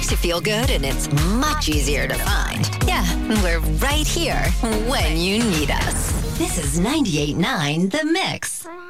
makes you feel good and it's much easier to find. Yeah, we're right here when you need us. This is 98.9 The Mix.